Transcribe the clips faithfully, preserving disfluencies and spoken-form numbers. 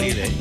fácil, ¿eh?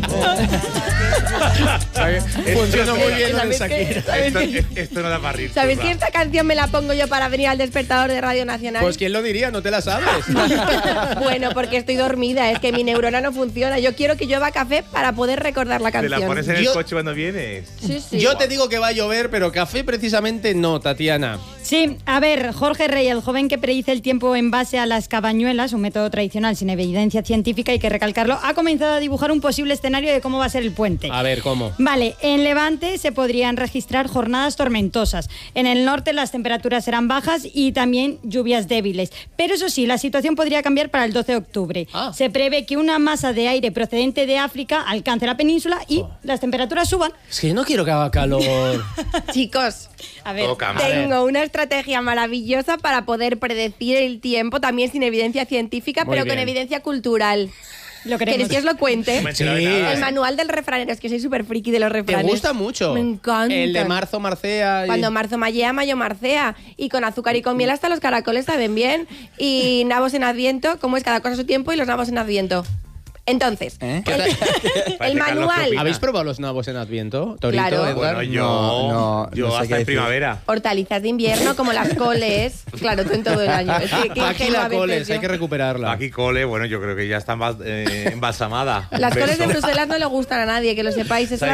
Funciona muy bien lo de ¿Sabes qué? Shakira. ¿Sabes Esto, qué? esto no da para reír. ¿Sabes turra. que esta canción me la pongo yo para venir al despertador de Radio Nacional? Pues quién lo diría, no te la sabes. Bueno, porque estoy dormida, es que mi neurona no funciona. Yo quiero que llueva café para poder recordar la Te canción. la pones en Yo- el coche cuando vienes. Sí, sí. Yo te digo que va a llover, pero café precisamente no, Tatiana. Sí, a ver, Jorge Rey, el joven que predice el tiempo en base a las cabañuelas, un método tradicional sin evidencia científica, hay que recalcarlo, ha comenzado a dibujar un posible escenario de cómo va a ser el puente. A ver, ¿cómo? Vale, en Levante se podrían registrar jornadas tormentosas. En el norte las temperaturas serán bajas y también lluvias débiles. Pero eso sí, la situación podría cambiar para el doce de octubre. Ah. Se prevé que una masa de aire procedente de África alcance la península y Oh. las temperaturas suban. Es que no quiero que haga calor. Chicos, A ver, Todo cambia. tengo una estrategia maravillosa para poder predecir el tiempo, también sin evidencia científica, Muy pero bien. con evidencia cultural. lo ¿Queréis queremos. que os lo cuente? No me he enterado de Sí. nada, El ¿eh? manual del refranero, es que soy súper friki de los ¿Te refranes. gusta mucho? Me encanta. El de marzo, marcea. y- Cuando marzo mallea, mayo marcea. Y con azúcar y con miel hasta los caracoles saben bien. Y nabos en adviento, como es cada cosa a su tiempo, y los nabos en adviento. Entonces, ¿Eh? el, el Parece Carlos manual, Propina. ¿Habéis probado los nabos en Adviento? Torito, Claro. Edgar. Bueno, yo, No, no, yo no sé hasta qué en decir. primavera. hortalizas de invierno como las coles. Claro, tú en todo el año. Es que- que Aquí ingenua la a veces coles, yo. hay que recuperarla. Aquí cole, bueno, yo creo que ya está embas- eh, embalsamada. Las Un coles de beso. Bruselas no le gustan a nadie, que lo sepáis. Es